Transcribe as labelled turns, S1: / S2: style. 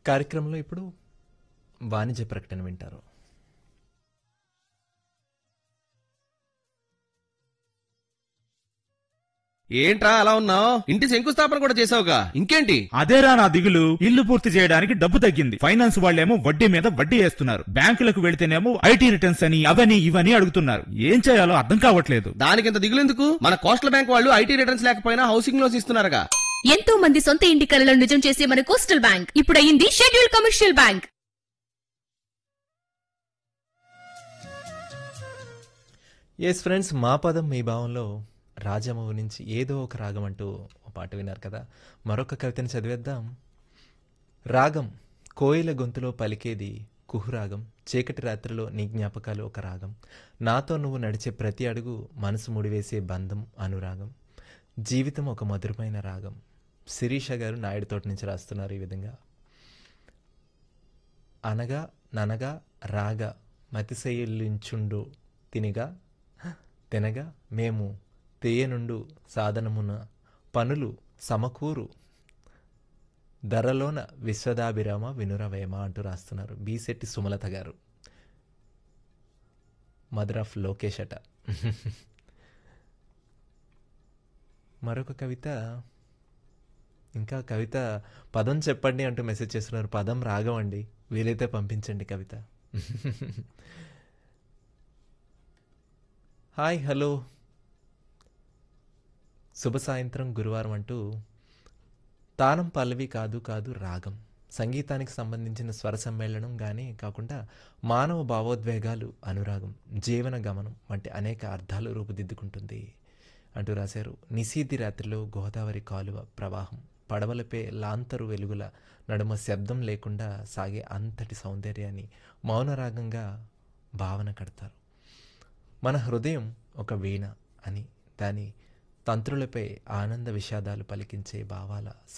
S1: కార్యక్రమంలో ఇప్పుడు వాణిజ్య ప్రకటన వింటారు.
S2: ఏంట్రా అలా ఉన్నావు? ఇంటి శంకుస్థాపన కూడా చేసావుగా, ఇంకేంటి?
S3: అదేరా నా దిగులు. ఇల్లు పూర్తి చేయడానికి డబ్బు తగ్గింది. ఫైనాన్స్ వాళ్ళేమో వడ్డీ మీద వడ్డీ వేస్తున్నారు. బ్యాంకులకు వెళితేనేమో ఐటీ రిటర్న్స్ అని అవని ఇవని అడుగుతున్నారు. ఏం చేయాలో అర్థం కావట్లేదు.
S2: దానికింత దిగులెందుకు? మన కోస్టల్ బ్యాంక్ వాళ్ళు ఐటీ రిటర్న్స్ లేకపోయినా హౌసింగ్ లోన్స్ ఇస్తున్నారుగా.
S4: ఎంతో మంది సొంత ఇంటి కలను నిజం చేసే మన కోస్టల్ బ్యాంక్ ఇప్పుడు అయింది schedule commercial bank.
S1: Yes friends, మా పదం మీ భావంలో రాజమౌ నుంచి ఏదో ఒక రాగం అంటూ ఒక పాట విన్నారు కదా. మరొక కవితను చదివేద్దాం. రాగం కోయిల గొంతులో పలికేది కుహురాగం, చీకటి రాత్రిలో నీ జ్ఞాపకాలు ఒక రాగం, నాతో నువ్వు నడిచే ప్రతి అడుగు మనసు ముడివేసే బంధం అనురాగం, జీవితం ఒక మధురమైన రాగం. శిరీష గారు నాయుడుతోటి నుంచి రాస్తున్నారు ఈ విధంగా. అనగా ననగా రాగ మతిశైలించుండు తినిగా తినగా మేము తేయనుండు సాధనమున పనులు సమకూరు ధరలోన విశ్వదాభిరామ వినురవేమ అంటూ రాస్తున్నారు బీశెట్టి సుమలత గారు. మదర్ ఆఫ్ లోకేష్ అట. మరొక కవిత, ఇంకా కవిత పదం చెప్పండి అంటూ మెసేజ్ చేస్తున్నారు. పదం రాగం అండి, వీలైతే పంపించండి కవిత. హాయ్ హలో శుభ సాయంత్రం గురువారం అంటూ తానం పల్లవి కాదు కాదు రాగం, సంగీతానికి సంబంధించిన స్వర సమ్మేళనం కానీ కాకుండా మానవ భావోద్వేగాలు అనురాగం, జీవన గమనం వంటి అనేక అర్థాలు రూపుదిద్దుకుంటుంది అంటూ రాశారు. నిశీధి రాత్రిలో గోదావరి కాలువ ప్రవాహం, పడవలపై లాంతరు వెలుగుల నడుమ శబ్దం లేకుండా సాగే అంతటి సౌందర్యాన్ని మౌనరాగంగా భావన కడతారు. మన హృదయం ఒక వీణ అని దాని తంత్రులపై ఆనంద విషాదాలు పలికించే భావాల